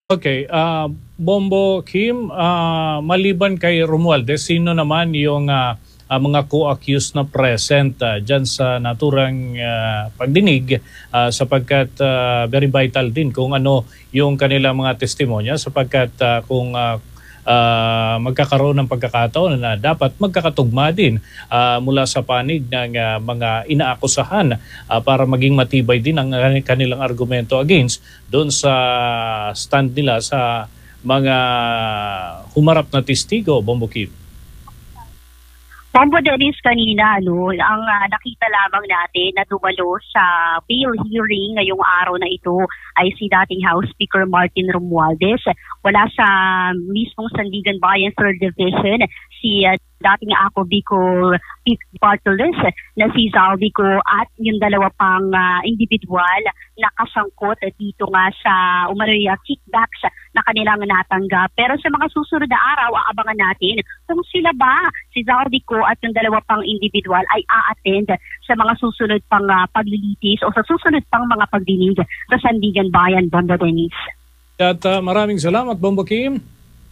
Okay, Bombo Kim, maliban kay Romualdez, sino naman yung mga co-accused na present dyan sa naturang pagdinig sapagkat very vital din kung ano yung kanilang mga testimonya sapagkat kung magkakaroon ng pagkakataon na dapat magkakatugma din mula sa panig ng mga inaakusahan para maging matibay din ang kanilang argumento against doon sa stand nila sa mga humarap na testigo, Bombo Kim. Bombo Dennis, kanina, ang nakita lamang natin na dumalo sa bail hearing ngayong araw na ito ay si dating House Speaker Martin Romualdez. Wala sa mismong Sandigan Bayan 3rd Division si dating Ako Bicol Bartoles na si Zaldico at yung dalawa pang individual na kasangkot dito nga sa umano'y kickbacks na kanilang natanggap. Pero sa mga susunod na araw, aabangan natin kung sila ba, si Zaldico at yung dalawa pang individual ay a-attend sa mga susunod pang paglilitis o sa susunod pang mga pagdinig sa Sandigan Bayan, Bombo Dennis. At maraming salamat, Bombo Kim.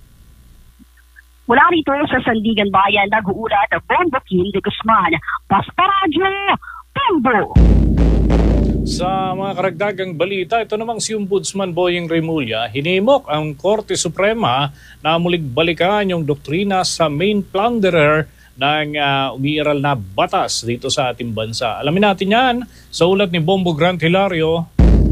Mula rito sa Sandigan Bayan, nag-uulat Bombo Kim de Guzman. Basta Radyo, Bombo! Sa mga karagdagang balita, ito namang si Ombudsman Boying Remulla, hinimok ang Korte Suprema na muling balikan yung doktrina sa main plunderer ng umiiral na batas dito sa ating bansa. Alamin natin yan sa ulat ni Bombo Grant Hilario.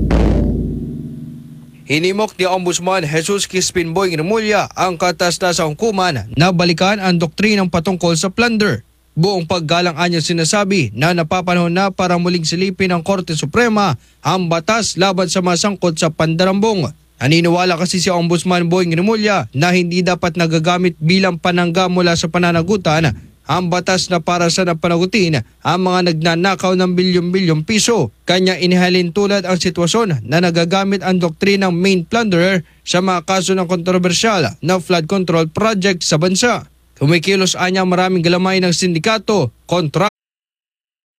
Hinimok ni Ombudsman Jesus Crispin Boying Remulla ang katas-tasang hukuman na balikan ang doktrinang patungkol sa plunder. Buong paggalang niya sinasabi na napapanahon na para muling silipin ng Korte Suprema ang batas laban sa masangkot sa pandarambong. Naniniwala kasi si Ombudsman Boying Remulla na hindi dapat nagagamit bilang panangga mula sa pananagutan ang batas na para sa napanagutin ang mga nagnanakaw ng bilyon-bilyong piso. Kanya inihalin tulad ang sitwasyon na nagagamit ang doktrinang main plunderer sa mga kaso ng kontrobersyal na flood control project sa bansa. Kumikilos anya maraming galamay ng sindikato kontra